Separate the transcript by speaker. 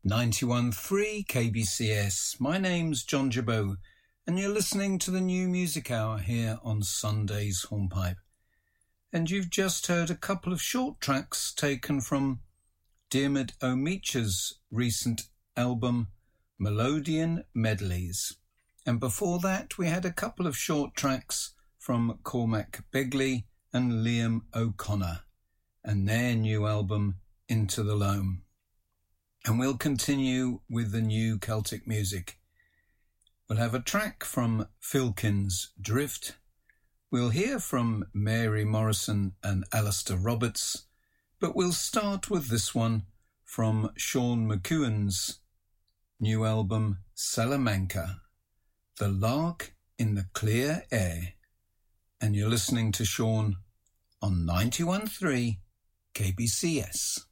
Speaker 1: 91.3 KBCS. My name's John Jabot, and you're listening to the New Music Hour here on Sunday's Hornpipe. And you've just heard a couple of short tracks taken from Diarmuid O'Meach's recent album, Melodian Medleys. And before that, we had a couple of short tracks from Cormac Begley and Liam O'Connor, and their new album, Into the Loam. And we'll continue with the new Celtic music. We'll have a track from Filkin's Drift. We'll hear from Mary Morrison and Alistair Roberts, but we'll start with this one from Sean McEwen's new album, Salamanca, The Lark in the Clear Air. And you're listening to Sean on 91.3 KBCS.